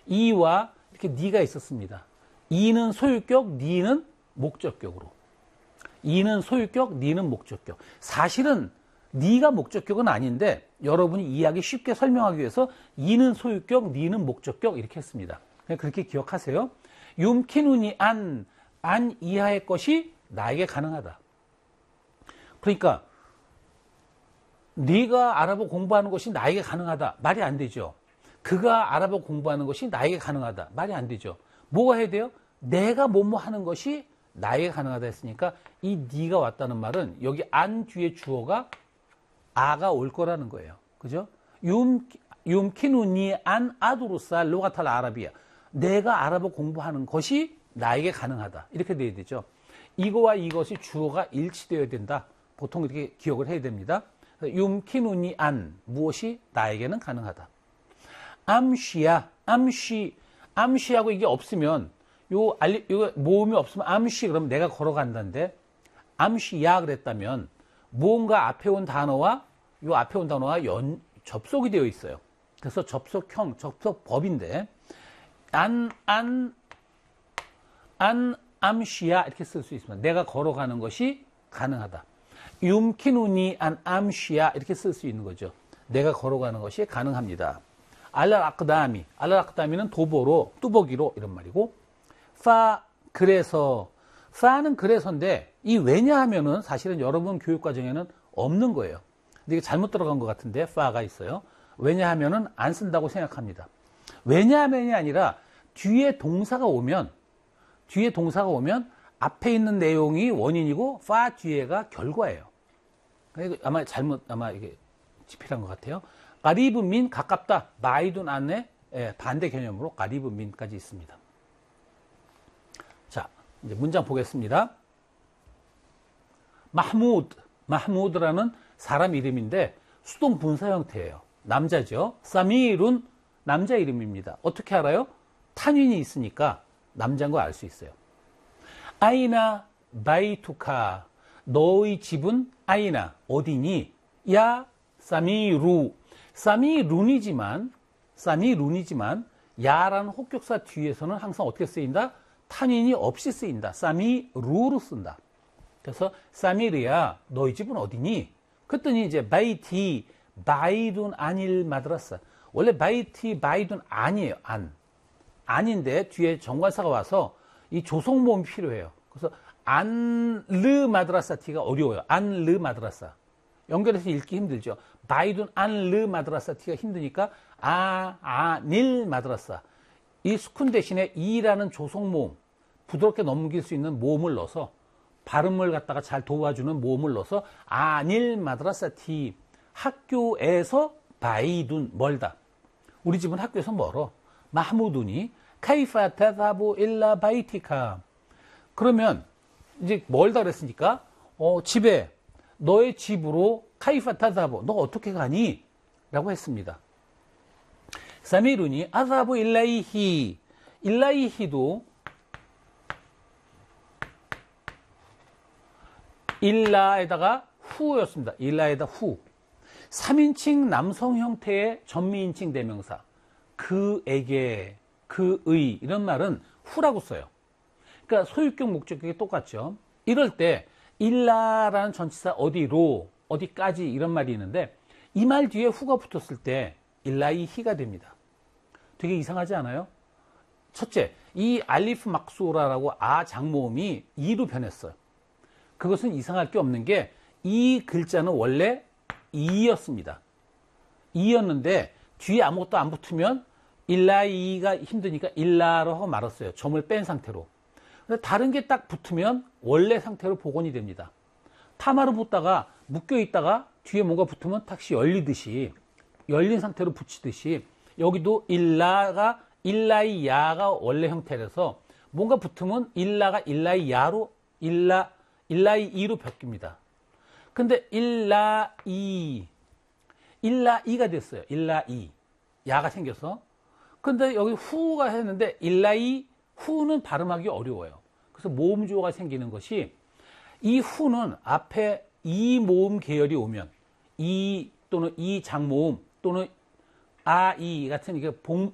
이와 이렇게 니가 있었습니다. 이는 소유격, 니는 목적격으로. 이는 소유격, 니는 목적격. 사실은 니가 목적격은 아닌데 여러분이 이해하기 쉽게 설명하기 위해서 이는 소유격, 니는 목적격 이렇게 했습니다. 그렇게 기억하세요. 욤키누니 안 이하의 것이 나에게 가능하다. 그러니까 네가 아랍어 공부하는 것이 나에게 가능하다. 말이 안 되죠. 그가 아랍어 공부하는 것이 나에게 가능하다. 말이 안 되죠. 뭐가 해야 돼요? 내가 뭐뭐 하는 것이 나에게 가능하다 했으니까 이 네가 왔다는 말은 여기 안 뒤에 주어가 아가 올 거라는 거예요. 그죠? 욤키누니 안 아두루사 로가탈 아라비아. 내가 아랍어 공부하는 것이 나에게 가능하다. 이렇게 돼야 되죠. 이거와 이것이 주어가 일치되어야 된다. 보통 이렇게 기억을 해야 됩니다. 욤키누니 안 무엇이 나에게는 가능하다. 암시하고 이게 없으면 요 모음이 없으면 암시 그러면 내가 걸어간다는데 암시야 그랬다면 뭔가 앞에 온 단어와 요 앞에 온 단어와 접속이 되어 있어요. 그래서 접속형, 접속법인데 암시야 이렇게 쓸 수 있습니다. 내가 걸어가는 것이 가능하다. 욤키누니 안 암시야 이렇게 쓸 수 있는 거죠. 내가 걸어가는 것이 가능합니다. 알랄아크다미는 도보로, 뚜벅이로 이런 말이고 그래서 파는 그래서인데 이 왜냐하면은 사실은 여러분 교육과정에는 없는 거예요. 근데 이게 잘못 들어간 것 같은데 파가 있어요. 왜냐하면은 안 쓴다고 생각합니다. 왜냐하면이 아니라 뒤에 동사가 오면 앞에 있는 내용이 원인이고 파 뒤에가 결과예요. 아마 이게 지필한 것 같아요. 가리브 민 가깝다. 마이둔 안에 반대 개념으로 가리브 민까지 있습니다. 자, 이제 문장 보겠습니다. 마흐무드라는 사람 이름인데 수동 분사 형태예요. 남자죠. 사미룬 남자 이름입니다. 어떻게 알아요? 탄윈이 있으니까 남자인 거 알 수 있어요. 아이나 바이투카 너의 집은 아이나 어디니? 야 사미룬이지만 야라는 혹격사 뒤에서는 항상 어떻게 쓰인다? 탄윈이 없이 쓰인다. 사미루로 쓴다. 그래서 사미르야 너희 집은 어디니? 그랬더니 이제 바이둔 안일 마드라사. 원래 바이둔 아니에요. 안인데 뒤에 정관사가 와서 이 조성모음이 필요해요. 그래서 안르 마드라사티가 어려워요. 안르 마드라사. 연결해서 읽기 힘들죠. 바이둔 안르 마드라사티가 힘드니까 닐 마드라사. 이 수쿤 대신에 이라는 조성모음, 부드럽게 넘길 수 있는 모음을 넣어서 발음을 갖다가 잘 도와주는 모음을 넣어서 닐 마드라사티. 학교에서 바이둔 멀다. 우리 집은 학교에서 멀어. 마흐무둔이 카이파 타다부 일라 바이티카. 그러면 이제 멀다 그랬으니까 집에 너의 집으로 카이파 타다부 너 어떻게 가니? 라고 했습니다. 사미룬이 아다부 일라이히도 일라에다가 후였습니다. 일라에다 후. 3인칭 남성 형태의 전미인칭 대명사. 그에게, 그의 이런 말은 후라고 써요. 그러니까 소유격 목적격이 똑같죠. 이럴 때 일라라는 전치사 어디로, 어디까지 이런 말이 있는데 이 말 뒤에 후가 붙었을 때 일라이히가 됩니다. 되게 이상하지 않아요? 첫째, 이 알리프 막수라라고 장모음이 이로 변했어요. 그것은 이상할 게 없는 게 이 글자는 원래 이였습니다. 이였는데 뒤에 아무것도 안 붙으면 일라이가 힘드니까 일라로 하고 말았어요. 점을 뺀 상태로. 다른 게 딱 붙으면 원래 상태로 복원이 됩니다. 타마로 붙다가 묶여 있다가 뒤에 뭔가 붙으면 탁시 열리듯이 열린 상태로 붙이듯이 여기도 일라이야가 원래 형태라서 뭔가 붙으면 일라가 일라이야로 일라이로 바뀝니다. 근데 일라이가 됐어요. 일라이. 야가 생겨서. 근데 여기 후가 했는데 일라이 후는 발음하기 어려워요. 그래서 모음 주어가 생기는 것이 이 후는 앞에 이 모음 계열이 오면 이 또는 이 장모음 또는 이 같은 이게